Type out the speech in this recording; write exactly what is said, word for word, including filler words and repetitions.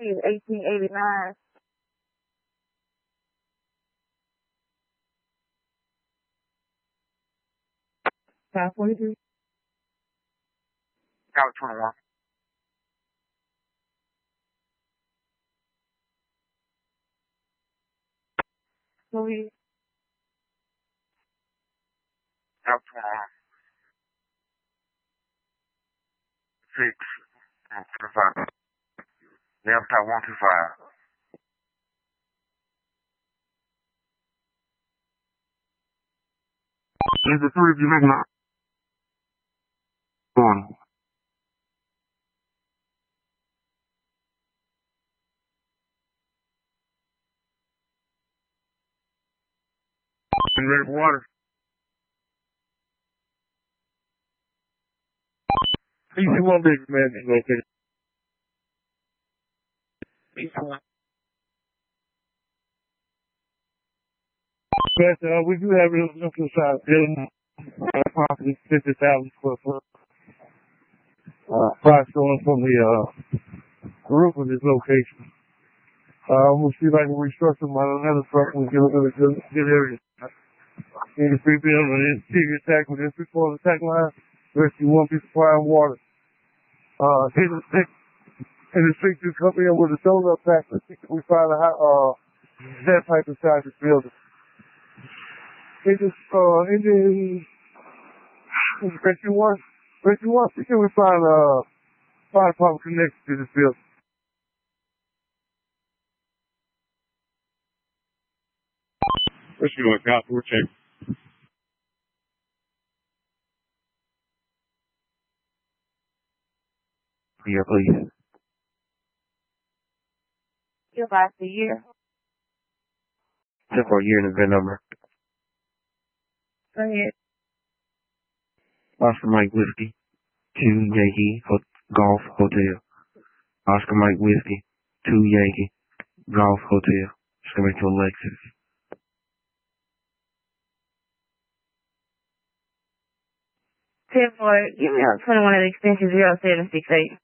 is eighteen eighty-nine. five forty-three. Tower twenty-one. Go ahead. Tower twenty-one. Six. And twenty-five. Yeah, Tower one two five. Is the three of you making up? One. And ready for water? P C one big man is located. P C one. Yes, uh, we do have a little size building, uh, property fifty thousand square foot. Uh, price going from the uh, roof of this location. Uh, we'll see if I can restructure my another truck and get it in a good, good area. In the free building and interior attack with this before the attack line, rescue one piece of fire and water. Uh, hit the stick in the street to come in with a solar attack. We find a uh, that pipe inside this building. It just, uh, in the, rescue one, rescue one, we can we find, uh, fire department connected to this building. Rescue one, cop, we're checking. Yeah, please. Your last year. Except for a year and the V I N number. Go ahead. Oscar Mike Whiskey, two Yankee Ho- Golf Hotel. Oscar Mike Whiskey, two Yankee Golf Hotel. It's coming to Alexis. ten four, give me a twenty-one at extension zero seven six eight.